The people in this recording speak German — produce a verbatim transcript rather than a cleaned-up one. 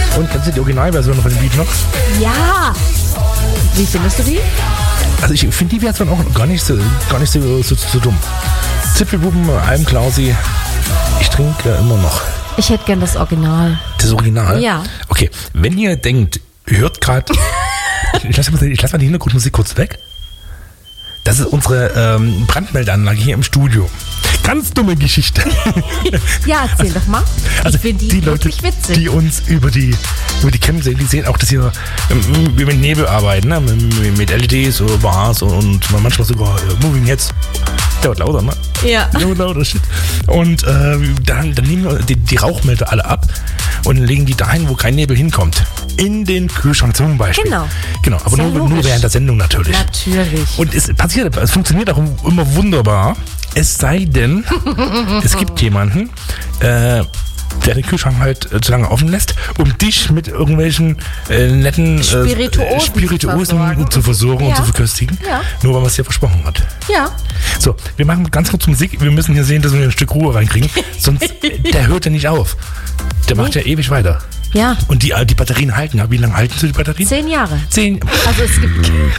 Und kennst du die Originalversion von dem Lied noch? Ja. Wie findest du die? Also ich finde die Version auch gar nicht so, gar nicht so, so, so dumm. Zipfelbuben, Alm Klausi, ich trinke immer noch. Ich hätte gern das Original. Das Original? Ja. Okay, wenn ihr denkt, hört gerade, ich lasse mal, lass mal die Hintergrundmusik kurz weg. Das ist unsere ähm, Brandmeldeanlage hier im Studio. Ganz dumme Geschichte. Ja, erzähl doch mal. Also ich finde die, die Leute, wirklich witzig. die uns über die, über die Cam sehen, die sehen auch, dass wir, ähm, wir mit Nebel arbeiten, ne? mit, mit L E Ds oder Bars und, und manchmal sogar äh, Moving Heads. Der wird lauter, ne? Ja. Der wird lauter, shit. Und äh, dann, dann nehmen wir die, die Rauchmelder alle ab und legen die dahin, wo kein Nebel hinkommt. In den Kühlschrank zum Beispiel. Genau. Genau, aber Sehr nur, nur logisch. während der Sendung natürlich. Natürlich. Und es passiert, es funktioniert auch immer wunderbar. Es sei denn, es gibt jemanden, äh, der den Kühlschrank halt äh, zu lange offen lässt, um dich mit irgendwelchen äh, netten äh, Spirituosen Spirituosen zu versorgen. zu versorgen und Ja. zu verköstigen. Ja. Nur weil man es dir versprochen hat. Ja. So, wir machen ganz kurz Musik. Wir müssen hier sehen, dass wir ein Stück Ruhe reinkriegen. Sonst, der hört ja nicht auf. Der macht ja ewig weiter. Ja. Und die, die Batterien halten. Ja, wie lange halten sie die Batterien? Zehn Jahre. Zehn. Also es gibt